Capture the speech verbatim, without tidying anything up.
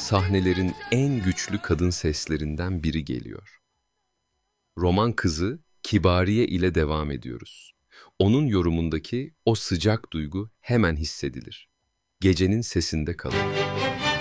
sahnelerin en güçlü kadın seslerinden biri geliyor. Roman Kızı Kibariye ile devam ediyoruz. Onun yorumundaki o sıcak duygu hemen hissedilir. Gecenin sesinde kalın.